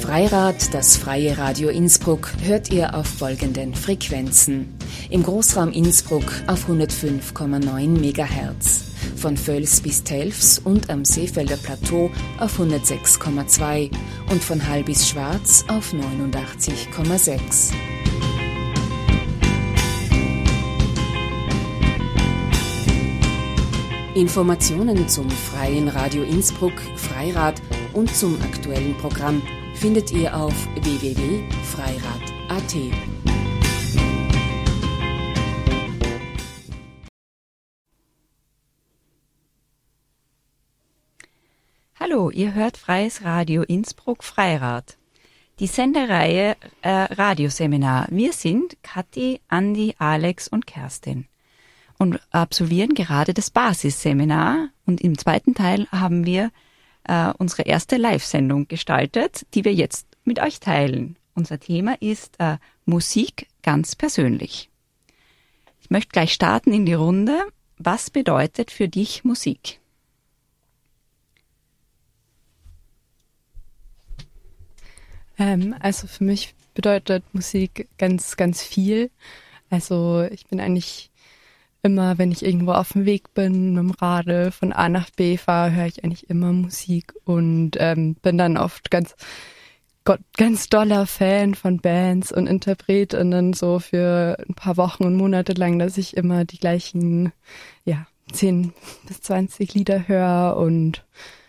Freirad, das freie Radio Innsbruck, hört ihr auf folgenden Frequenzen. Im Großraum Innsbruck auf 105,9 MHz, von Völs bis Telfs und am Seefelder Plateau auf 106,2 und von Hall bis Schwarz auf 89,6. Informationen zum Freien Radio Innsbruck, Freirad und zum aktuellen Programm findet ihr auf www.freirad.at. Hallo, ihr hört Freies Radio Innsbruck Freirad. Die Sendereihe Radioseminar. Wir sind Kathi, Andi, Alex und Kerstin und absolvieren gerade das Basisseminar. Und im zweiten Teil haben wir unsere erste Live-Sendung gestaltet, die wir jetzt mit euch teilen. Unser Thema ist Musik ganz persönlich. Ich möchte gleich starten in die Runde. Was bedeutet für dich Musik? Also für mich bedeutet Musik ganz, ganz viel. Also ich bin eigentlich immer, wenn ich irgendwo auf dem Weg bin, mit dem Radl von A nach B fahre, höre ich eigentlich immer Musik und bin dann oft ganz doller Fan von Bands und Interpretinnen so für ein paar Wochen und Monate lang, dass ich immer die gleichen 10 bis 20 Lieder höre und